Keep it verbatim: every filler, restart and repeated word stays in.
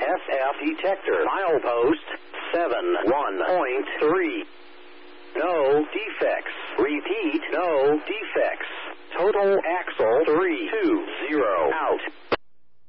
S F detector. Milepost seven one point three. No defects. Repeat, no defects. Total axle three two zero out.